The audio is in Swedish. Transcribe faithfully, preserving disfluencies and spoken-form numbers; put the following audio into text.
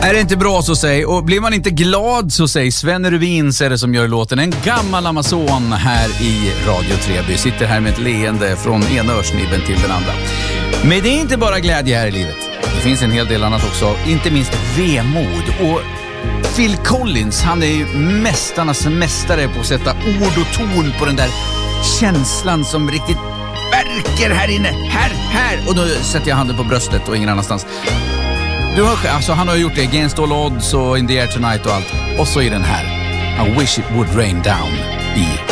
Är det inte bra så säg, och blir man inte glad så säg, Sven Rubin är det som gör låten. En gammal Amazon här i Radio Treby. Sitter här med ett leende från ena örsnibben till den andra. Men det är inte bara glädje här i livet. Det finns en hel del annat också, inte minst vemod. Och Phil Collins, han är ju mästarnas mästare på att sätta ord och ton på den där känslan som riktigt verkar här inne. Här, här. Och då sätter jag handen på bröstet och ingen annanstans. Du har, alltså han har gjort det, Against All Odds och In the Air Tonight och allt. Och så i den här, I Wish It Would Rain Down i